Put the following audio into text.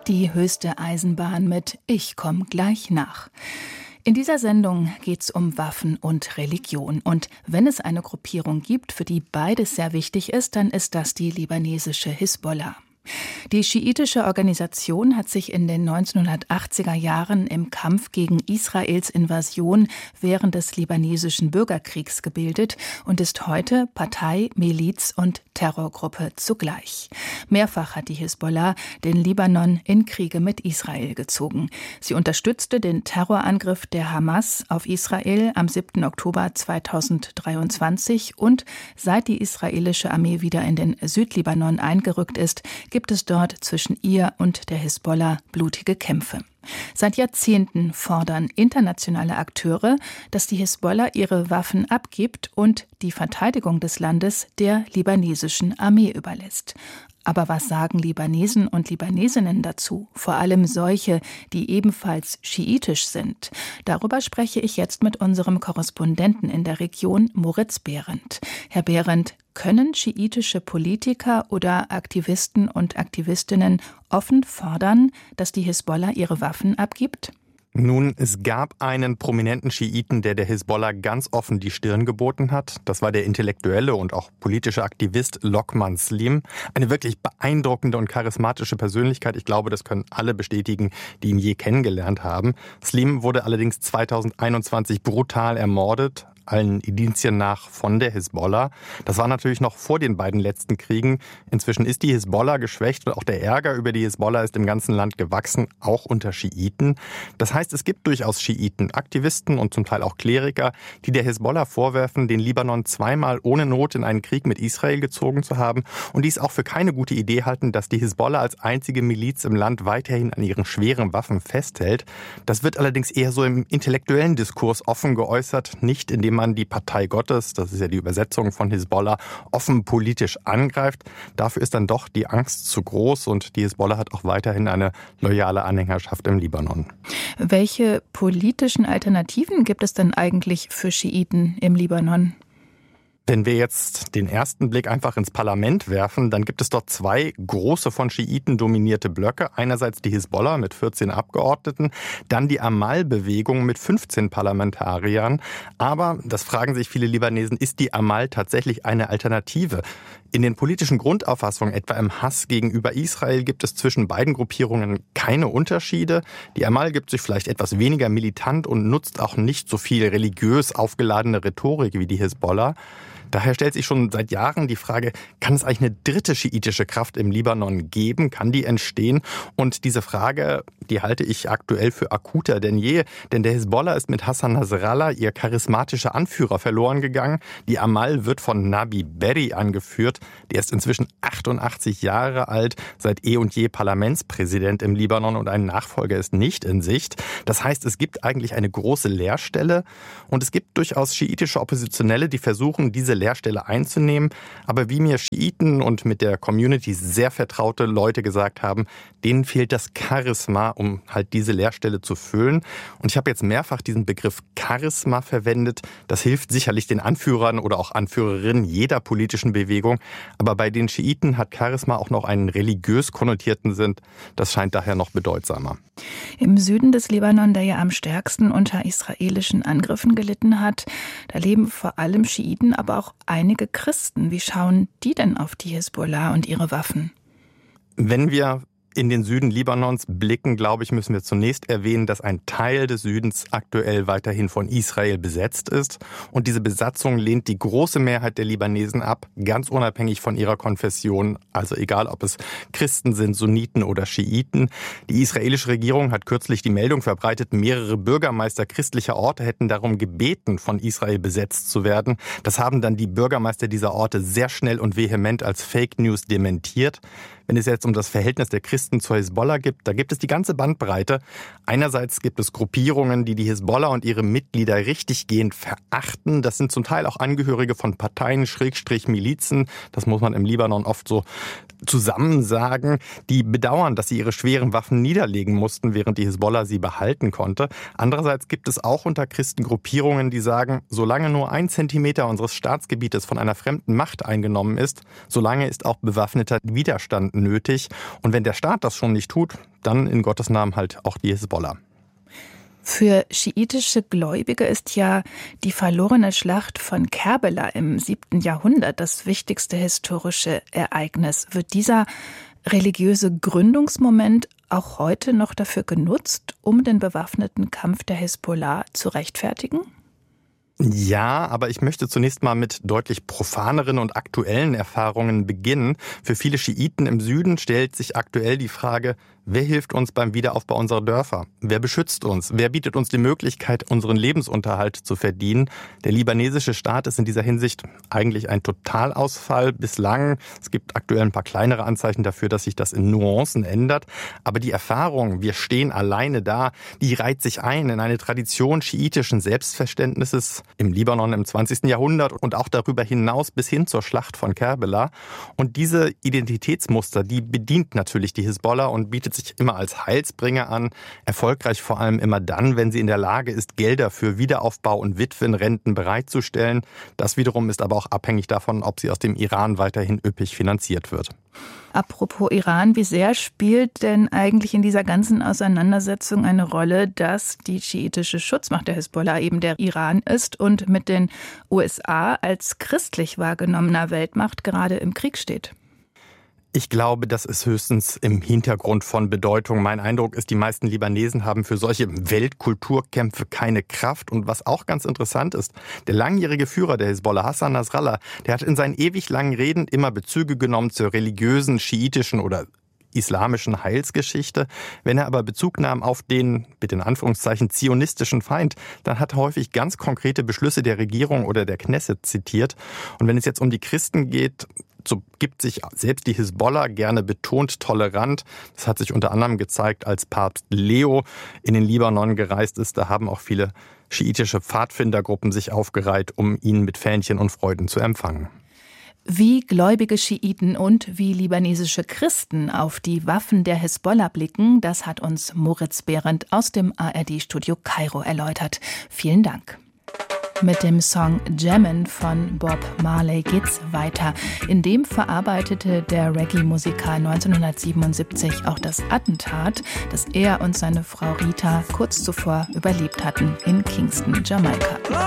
Die höchste Eisenbahn mit Ich komm gleich nach. In dieser Sendung geht's um Waffen und Religion. Und wenn es eine Gruppierung gibt, für die beides sehr wichtig ist, dann ist das die libanesische Hisbollah. Die schiitische Organisation hat sich in den 1980er Jahren im Kampf gegen Israels Invasion während des libanesischen Bürgerkriegs gebildet und ist heute Partei, Miliz und Terrorgruppe zugleich. Mehrfach hat die Hisbollah den Libanon in Kriege mit Israel gezogen. Sie unterstützte den Terrorangriff der Hamas auf Israel am 7. Oktober 2023 und seit die israelische Armee wieder in den Südlibanon eingerückt ist, gibt es dort zwischen ihr und der Hisbollah blutige Kämpfe. Seit Jahrzehnten fordern internationale Akteure, dass die Hisbollah ihre Waffen abgibt und die Verteidigung des Landes der libanesischen Armee überlässt. Aber was sagen Libanesen und Libanesinnen dazu? Vor allem solche, die ebenfalls schiitisch sind. Darüber spreche ich jetzt mit unserem Korrespondenten in der Region, Moritz Behrendt. Herr Behrendt, können schiitische Politiker oder Aktivisten und Aktivistinnen offen fordern, dass die Hisbollah ihre Waffen abgibt? Nun, es gab einen prominenten Schiiten, der Hisbollah ganz offen die Stirn geboten hat. Das war der intellektuelle und auch politische Aktivist Lokman Slim. Eine wirklich beeindruckende und charismatische Persönlichkeit. Ich glaube, das können alle bestätigen, die ihn je kennengelernt haben. Slim wurde allerdings 2021 brutal ermordet, allen Indizien nach von der Hisbollah. Das war natürlich noch vor den beiden letzten Kriegen. Inzwischen ist die Hisbollah geschwächt und auch der Ärger über die Hisbollah ist im ganzen Land gewachsen, auch unter Schiiten. Das heißt, es gibt durchaus Schiiten, Aktivisten und zum Teil auch Kleriker, die der Hisbollah vorwerfen, den Libanon zweimal ohne Not in einen Krieg mit Israel gezogen zu haben und dies auch für keine gute Idee halten, dass die Hisbollah als einzige Miliz im Land weiterhin an ihren schweren Waffen festhält. Das wird allerdings eher so im intellektuellen Diskurs offen geäußert, nicht indem man die Partei Gottes, das ist ja die Übersetzung von Hisbollah, offen politisch angreift. Dafür ist dann doch die Angst zu groß und die Hisbollah hat auch weiterhin eine loyale Anhängerschaft im Libanon. Welche politischen Alternativen gibt es denn eigentlich für Schiiten im Libanon? Wenn wir jetzt den ersten Blick einfach ins Parlament werfen, dann gibt es dort zwei große von Schiiten dominierte Blöcke. Einerseits die Hisbollah mit 14 Abgeordneten, dann die Amal-Bewegung mit 15 Parlamentariern. Aber, das fragen sich viele Libanesen, ist die Amal tatsächlich eine Alternative? In den politischen Grundauffassungen, etwa im Hass gegenüber Israel, gibt es zwischen beiden Gruppierungen keine Unterschiede. Die Amal gibt sich vielleicht etwas weniger militant und nutzt auch nicht so viel religiös aufgeladene Rhetorik wie die Hisbollah. Daher stellt sich schon seit Jahren die Frage, kann es eigentlich eine dritte schiitische Kraft im Libanon geben? Kann die entstehen? Und diese Frage, die halte ich aktuell für akuter denn je. Denn der Hisbollah ist mit Hassan Nasrallah, ihr charismatischer Anführer, verloren gegangen. Die Amal wird von Nabi Berri angeführt. Der ist inzwischen 88 Jahre alt, seit eh und je Parlamentspräsident im Libanon und ein Nachfolger ist nicht in Sicht. Das heißt, es gibt eigentlich eine große Leerstelle und es gibt durchaus schiitische Oppositionelle, die versuchen, diese Leerstelle einzunehmen. Aber wie mir Schiiten und mit der Community sehr vertraute Leute gesagt haben, denen fehlt das Charisma, um halt diese Leerstelle zu füllen. Und ich habe jetzt mehrfach diesen Begriff Charisma verwendet. Das hilft sicherlich den Anführern oder auch Anführerinnen jeder politischen Bewegung. Aber bei den Schiiten hat Charisma auch noch einen religiös konnotierten Sinn. Das scheint daher noch bedeutsamer. Im Süden des Libanon, der ja am stärksten unter israelischen Angriffen gelitten hat, da leben vor allem Schiiten, aber auch einige Christen. Wie schauen die denn auf die Hisbollah und ihre Waffen? Wenn wir in den Süden Libanons blicken, glaube ich, müssen wir zunächst erwähnen, dass ein Teil des Südens aktuell weiterhin von Israel besetzt ist. Und diese Besatzung lehnt die große Mehrheit der Libanesen ab, ganz unabhängig von ihrer Konfession. Also egal, ob es Christen sind, Sunniten oder Schiiten. Die israelische Regierung hat kürzlich die Meldung verbreitet, mehrere Bürgermeister christlicher Orte hätten darum gebeten, von Israel besetzt zu werden. Das haben dann die Bürgermeister dieser Orte sehr schnell und vehement als Fake News dementiert. Wenn es jetzt um das Verhältnis der Christen zur Hisbollah gibt, da gibt es die ganze Bandbreite. Einerseits gibt es Gruppierungen, die die Hisbollah und ihre Mitglieder richtiggehend verachten. Das sind zum Teil auch Angehörige von Parteien, Milizen. Das muss man im Libanon oft so zusammen sagen. Die bedauern, dass sie ihre schweren Waffen niederlegen mussten, während die Hisbollah sie behalten konnte. Andererseits gibt es auch unter Christen Gruppierungen, die sagen, solange nur 1 Zentimeter unseres Staatsgebietes von einer fremden Macht eingenommen ist, solange ist auch bewaffneter Widerstand nötig. Und wenn der Staat das schon nicht tut, dann in Gottes Namen halt auch die Hisbollah. Für schiitische Gläubige ist ja die verlorene Schlacht von Kerbela im 7. Jahrhundert das wichtigste historische Ereignis. Wird dieser religiöse Gründungsmoment auch heute noch dafür genutzt, um den bewaffneten Kampf der Hisbollah zu rechtfertigen? Ja, aber ich möchte zunächst mal mit deutlich profaneren und aktuellen Erfahrungen beginnen. Für viele Schiiten im Süden stellt sich aktuell die Frage, wer hilft uns beim Wiederaufbau unserer Dörfer? Wer beschützt uns? Wer bietet uns die Möglichkeit, unseren Lebensunterhalt zu verdienen? Der libanesische Staat ist in dieser Hinsicht eigentlich ein Totalausfall bislang. Es gibt aktuell ein paar kleinere Anzeichen dafür, dass sich das in Nuancen ändert. Aber die Erfahrung, wir stehen alleine da, die reiht sich ein in eine Tradition schiitischen Selbstverständnisses im Libanon im 20. Jahrhundert und auch darüber hinaus bis hin zur Schlacht von Kerbela. Und diese Identitätsmuster, die bedient natürlich die Hisbollah und bietet sich immer als Heilsbringer an, erfolgreich vor allem immer dann, wenn sie in der Lage ist, Gelder für Wiederaufbau und Witwenrenten bereitzustellen. Das wiederum ist aber auch abhängig davon, ob sie aus dem Iran weiterhin üppig finanziert wird. Apropos Iran, wie sehr spielt denn eigentlich in dieser ganzen Auseinandersetzung eine Rolle, dass die schiitische Schutzmacht der Hisbollah eben der Iran ist und mit den USA als christlich wahrgenommener Weltmacht gerade im Krieg steht? Ich glaube, das ist höchstens im Hintergrund von Bedeutung. Mein Eindruck ist, die meisten Libanesen haben für solche Weltkulturkämpfe keine Kraft. Und was auch ganz interessant ist, der langjährige Führer der Hisbollah, Hassan Nasrallah, der hat in seinen ewig langen Reden immer Bezüge genommen zur religiösen, schiitischen oder islamischen Heilsgeschichte. Wenn er aber Bezug nahm auf den, mit den Anführungszeichen, zionistischen Feind, dann hat er häufig ganz konkrete Beschlüsse der Regierung oder der Knesset zitiert. Und wenn es jetzt um die Christen geht, so gibt sich selbst die Hisbollah gerne betont tolerant. Das hat sich unter anderem gezeigt, als Papst Leo in den Libanon gereist ist. Da haben auch viele schiitische Pfadfindergruppen sich aufgereiht, um ihn mit Fähnchen und Freuden zu empfangen. Wie gläubige Schiiten und wie libanesische Christen auf die Waffen der Hisbollah blicken, das hat uns Moritz Behrendt aus dem ARD-Studio Kairo erläutert. Vielen Dank. Mit dem Song Jammin' von Bob Marley geht's weiter. In dem verarbeitete der Reggae-Musiker 1977 auch das Attentat, das er und seine Frau Rita kurz zuvor überlebt hatten in Kingston, Jamaika.